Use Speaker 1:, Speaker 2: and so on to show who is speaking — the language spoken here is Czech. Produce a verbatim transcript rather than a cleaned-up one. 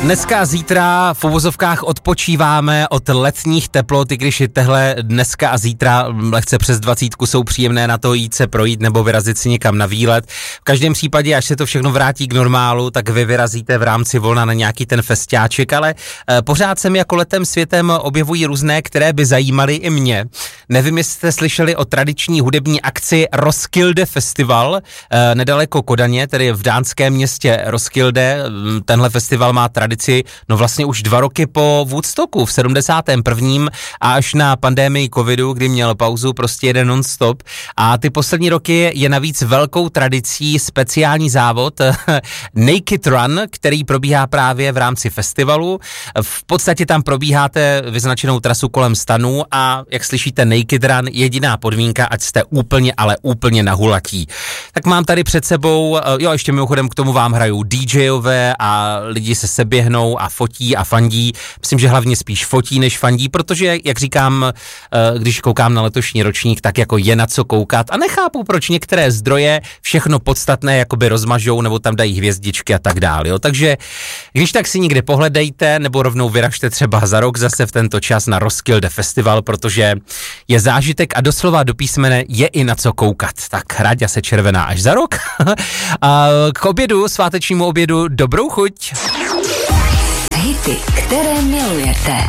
Speaker 1: Dneska a zítra v uvozovkách odpočíváme od letních teplot, i když i tehle dneska a zítra lehce přes dvacítku jsou příjemné na to jít se projít nebo vyrazit si někam na výlet. V každém případě, až se to všechno vrátí k normálu, tak vy vyrazíte v rámci volna na nějaký ten festiáček, ale e, pořád se mi jako letem světem objevují různé, které by zajímaly i mě. Nevím, jestli jste slyšeli o tradiční hudební akci Roskilde Festival, e, nedaleko Kodaně, tedy v dánském městě Roskilde. Tenhle festival má tradici no vlastně už dva roky po Woodstocku v sedmdesátém prvním a až na pandemii covidu, kdy měl pauzu, prostě jeden non-stop. A ty poslední roky je navíc velkou tradicí speciální závod Naked Run, který probíhá právě v rámci festivalu. V podstatě tam probíháte vyznačenou trasu kolem stanů a jak slyšíte Naked Run, jediná podmínka, ať jste úplně, ale úplně nahulatí. Tak mám tady před sebou, jo, ještě mimochodem k tomu vám hrajou DJové a lidi se seběhnou a fotí a fandí. Myslím, že hlavně spíš fotí než fandí, protože, jak říkám, když koukám na letošní ročník, tak jako je na co koukat a nechápu, proč některé zdroje všechno podstatné jakoby rozmažou nebo tam dají hvězdičky a tak dále. Jo. Takže když tak si někde pohledejte nebo rovnou vyražte třeba za rok zase v tento čas na Roskilde Festival, protože je zážitek a doslova do písmene je i na co koukat. Tak Ráďa se červená až za rok. A k obědu, svátečnímu obědu, dobrou chuť.
Speaker 2: Hity, které milujete.